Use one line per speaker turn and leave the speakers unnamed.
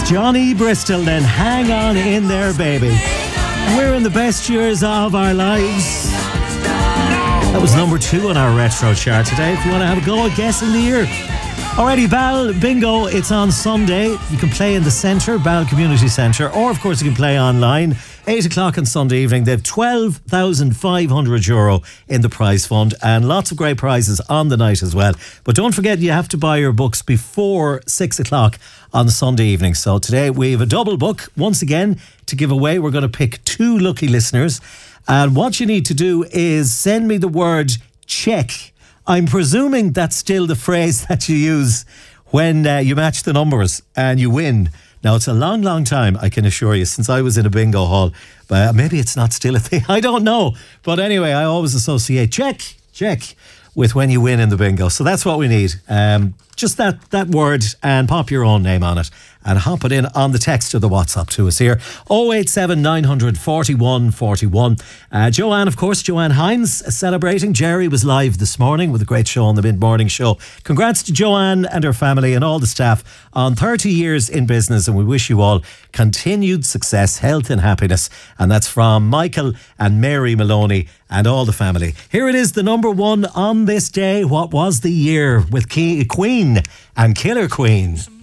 Johnny Bristol, then hang on in there, baby. We're in the best years of our lives. That was number 2 on our retro chart today. If you want to have a go at guessing the year. Alrighty, Bal Bingo, it's on Sunday. You can play in the centre, Bal Community Centre, or of course you can play online. 8 o'clock on Sunday evening. They've €12,500 in the prize fund and lots of great prizes on the night as well. But don't forget, you have to buy your books before 6 o'clock on Sunday evening. So today we have a double book once again to give away. We're going to pick 2 lucky listeners. And what you need to do is send me the word check. I'm presuming that's still the phrase that you use when you match the numbers and you win. Now, it's a long, long time, I can assure you, since I was in a bingo hall. But maybe it's not still a thing. I don't know. But anyway, I always associate check with when you win in the bingo. So that's what we need. Just that word, and pop your own name on it and hop it in on the text or the WhatsApp to us here. 087 900 41 41. Joanne, of course, Joanne Hines celebrating. Jerry was live this morning with a great show on the mid-morning show. Congrats to Joanne and her family and all the staff on 30 years in business, and we wish you all continued success, health and happiness. And that's from Michael and Mary Maloney and all the family. Here it is, the number 1 on this day. What was the year with Queen and Killer Queen?